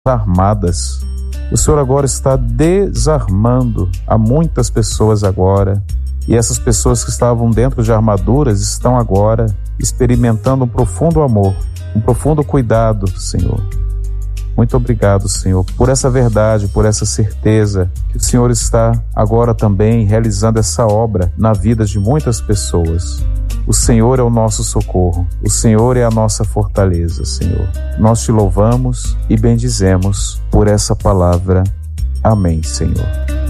armadas. O Senhor agora está desarmando a muitas pessoas agora, e essas pessoas que estavam dentro de armaduras estão agora experimentando um profundo amor, um profundo cuidado, Senhor. Muito obrigado, Senhor, por essa verdade, por essa certeza que o Senhor está agora também realizando essa obra na vida de muitas pessoas. O Senhor é o nosso socorro, o Senhor é a nossa fortaleza, Senhor. Nós te louvamos e bendizemos por essa palavra. Amém, Senhor.